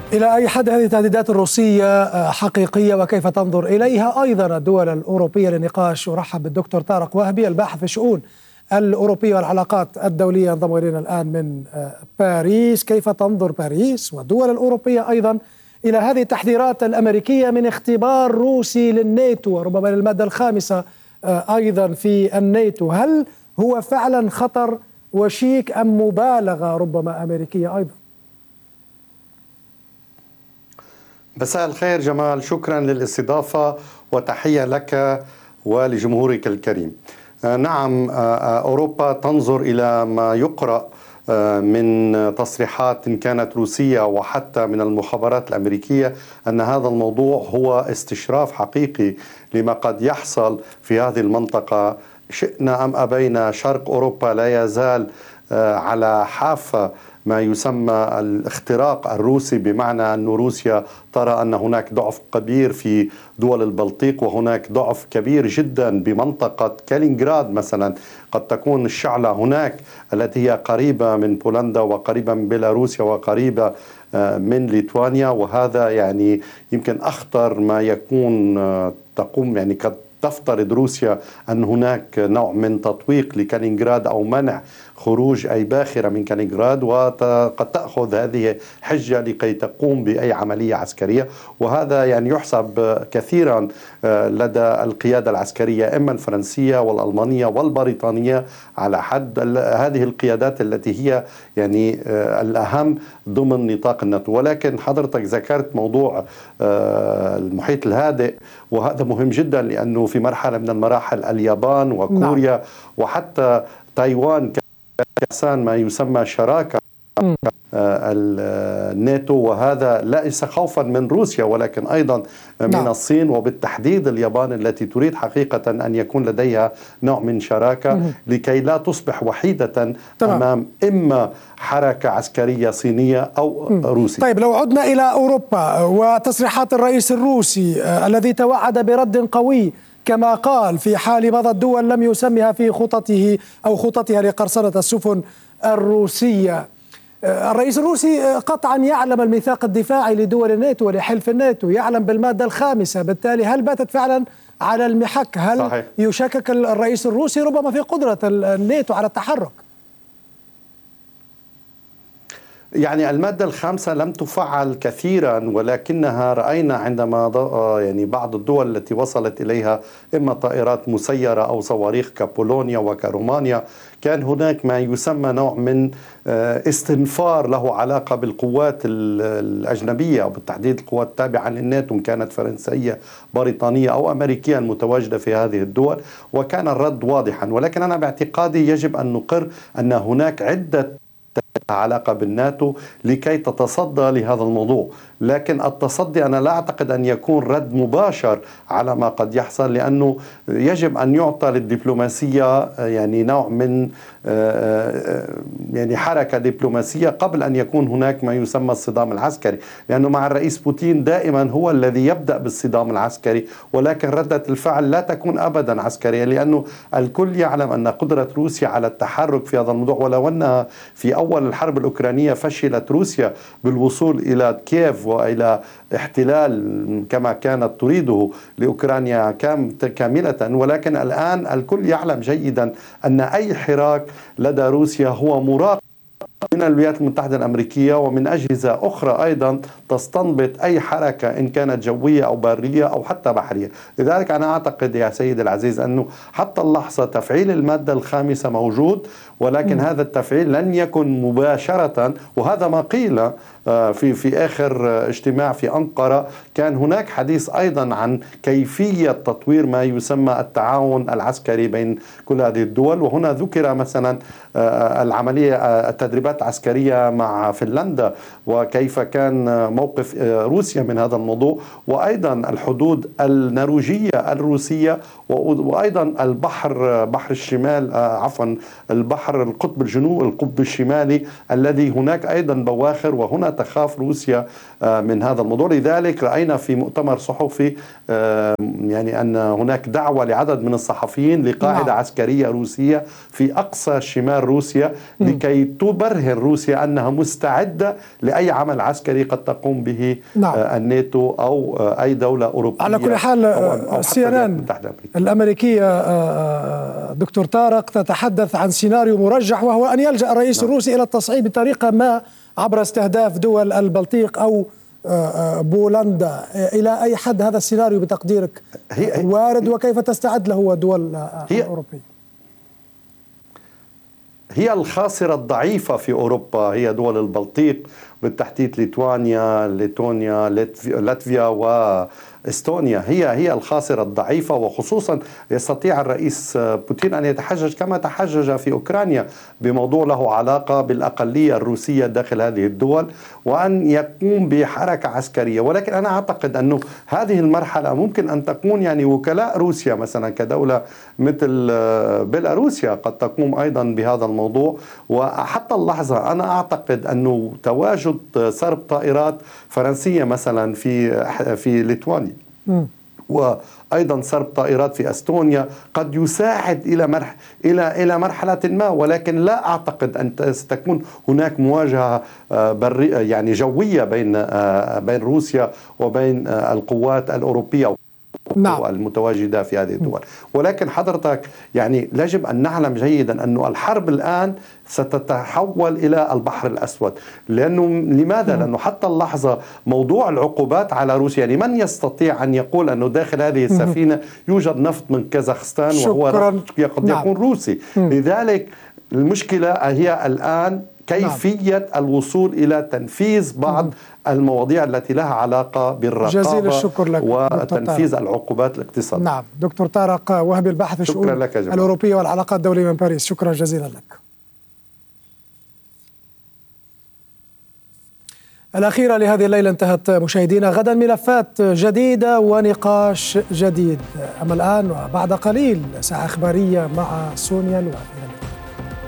إلى أي حد هذه التهديدات الروسية حقيقية وكيف تنظر إليها أيضا الدول الأوروبية؟ للنقاش أرحب بالدكتور طارق وهبي الباحث في الشؤون الأوروبية والعلاقات الدولية، ينضم إلينا الآن من باريس. كيف تنظر باريس والدول الأوروبية أيضا إلى هذه التحذيرات الأمريكية من اختبار روسي للناتو وربما للمادة الخامسة أيضا في الناتو؟ هل هو فعلا خطر وشيك أم مبالغة ربما أمريكية أيضا؟ مساء الخير جمال، شكرا للاستضافة وتحية لك ولجمهورك الكريم. نعم، أوروبا تنظر إلى ما يقرأ من تصريحات إن كانت روسية وحتى من المخابرات الأمريكية أن هذا الموضوع هو استشراف حقيقي لما قد يحصل في هذه المنطقة. شئنا أم أبينا، شرق أوروبا لا يزال على حافة ما يسمى الاختراق الروسي، بمعنى أن روسيا ترى أن هناك ضعف كبير في دول البلطيق، وهناك ضعف كبير جدا بمنطقة كالينغراد مثلا. قد تكون الشعلة هناك التي هي قريبة من بولندا وقريبة من بيلاروسيا وقريبة من ليتوانيا، وهذا يعني يمكن أخطر ما يكون. تقوم يعني قد تفترض روسيا أن هناك نوع من تطويق لكالينغراد أو منع خروج أي باخرة من كالينغراد، وقد تأخذ هذه حجة لكي تقوم بأي عملية عسكرية. وهذا يعني يحسب كثيرا لدى القيادة العسكرية، إما الفرنسية والألمانية والبريطانية، على حد هذه القيادات التي هي يعني الأهم ضمن نطاق الناتو. ولكن حضرتك ذكرت موضوع المحيط الهادئ، وهذا مهم جدا لأنه في مرحلة من المراحل اليابان وكوريا وحتى تايوان كان ما يسمى شراكة الناتو، وهذا ليس خوفا من روسيا ولكن أيضا من الصين، وبالتحديد اليابان التي تريد حقيقة أن يكون لديها نوع من شراكة لكي لا تصبح وحيدة أمام إما حركة عسكرية صينية أو روسية. طيب، لو عدنا إلى أوروبا وتصريحات الرئيس الروسي الذي توعد برد قوي كما قال في حال مضى الدول لم يسمها في خططه أو خططها لقرصنة السفن الروسية. الرئيس الروسي قطعا يعلم الميثاق الدفاعي لدول الناتو ولحلف الناتو، يعلم بالمادة الخامسة، بالتالي هل باتت فعلا على المحك؟ هل صحيح يشكك الرئيس الروسي ربما في قدرة الناتو على التحرك؟ يعني المادة الخامسة لم تفعل كثيرا، ولكنها رأينا عندما يعني بعض الدول التي وصلت إليها إما طائرات مسيرة أو صواريخ كبولونيا وكرومانيا، كان هناك ما يسمى نوع من استنفار له علاقة بالقوات الأجنبية، أو بالتحديد القوات التابعة للناتو، إن كانت فرنسية بريطانية أو أمريكية متواجدة في هذه الدول، وكان الرد واضحا. ولكن أنا باعتقادي يجب أن نقر أن هناك عدة علاقة بالناتو لكي تتصدى لهذا الموضوع. لكن التصدي أنا لا أعتقد أن يكون رد مباشر على ما قد يحصل، لأنه يجب أن يعطى للدبلوماسية يعني نوع من يعني حركة دبلوماسية قبل أن يكون هناك ما يسمى الصدام العسكري، لأنه مع الرئيس بوتين دائما هو الذي يبدأ بالصدام العسكري، ولكن ردة الفعل لا تكون أبدا عسكرية، لأنه الكل يعلم أن قدرة روسيا على التحرك في هذا الموضوع، ولو أنها في أول الحرب الأوكرانية فشلت روسيا بالوصول إلى كييف وإلى احتلال كما كانت تريده لأوكرانيا كاملة، ولكن الآن الكل يعلم جيدا أن أي حراك لدى روسيا هو مراقب من الولايات المتحدة الأمريكية ومن أجهزة أخرى أيضا تستنبط أي حركة إن كانت جوية أو برية أو حتى بحرية. لذلك أنا أعتقد يا سيد العزيز أنه حتى اللحظة تفعيل المادة الخامسة موجود، ولكن هذا التفعيل لن يكن مباشرة، وهذا ما قيل في آخر اجتماع في أنقرة. كان هناك حديث أيضا عن كيفية تطوير ما يسمى التعاون العسكري بين كل هذه الدول، وهنا ذكر مثلا العملية التدريبات العسكرية مع فنلندا وكيف كان موقف روسيا من هذا الموضوع، وأيضا الحدود النرويجية الروسية، وأيضا بحر الشمال البحر القطب الجنوبي القطب الشمالي الذي هناك أيضا بواخر، وهنا تخاف روسيا من هذا الموضوع. لذلك رأينا في مؤتمر صحفي يعني أن هناك دعوة لعدد من الصحفيين لقاعدة عسكرية روسية في أقصى شمال روسيا لكي تبرهن تبرهن روسيا أنها مستعدة لأي عمل عسكري قد تقوم به الناتو أو أي دولة أوروبية. على كل حال CNN الأمريكية دكتور طارق تتحدث عن سيناريو مرجح، وهو أن يلجأ الرئيس الروسي إلى التصعيد بطريقة ما عبر استهداف دول البلطيق أو بولندا. إلى أي حد هذا السيناريو بتقديرك وارد، وكيف تستعد له الدول الأوروبية؟ هي الخاسرة الضعيفة في أوروبا هي دول البلطيق، بالتحديد ليتوانيا، ليتونيا، لاتفيا وإستونيا. هي الخاسرة الضعيفة، وخصوصا يستطيع الرئيس بوتين أن يتحجج كما تحجج في أوكرانيا بموضوع له علاقة بالأقلية الروسية داخل هذه الدول، وأن يقوم بحركة عسكرية. ولكن أنا أعتقد أنه هذه المرحلة ممكن أن تكون يعني وكلاء روسيا مثلا كدولة مثل بيلاروسيا قد تقوم أيضا بهذا الموضوع. وحتى اللحظة أنا أعتقد أنه تواجد سرب طائرات فرنسية مثلا في ليتوانيا وأيضا سرب طائرات في أستونيا قد يساعد إلى مرحلة ما، ولكن لا أعتقد أن ستكون هناك مواجهة يعني جوية بين روسيا وبين القوات الأوروبية المتواجدة في هذه الدول. ولكن حضرتك يعني يجب أن نعلم جيدا أن الحرب الآن ستتحول إلى البحر الأسود. لماذا؟ لأنه حتى اللحظة موضوع العقوبات على روسيا، يعني من يستطيع أن يقول أنه داخل هذه السفينة يوجد نفط من كازاخستان وهو قد يكون روسي. لذلك المشكلة هي الآن كيفية الوصول إلى تنفيذ بعض المواضيع التي لها علاقة بالرقابة وتنفيذ العقوبات الاقتصادية. نعم دكتور طارق وهبي، الباحث في الشؤون الأوروبية والعلاقات الدولية من باريس، شكرا جزيلا لك. الأخيرة لهذه الليلة انتهت مشاهدينا، غدا ملفات جديدة ونقاش جديد. أما الآن وبعد قليل ساعة إخبارية مع سونيا الوافي.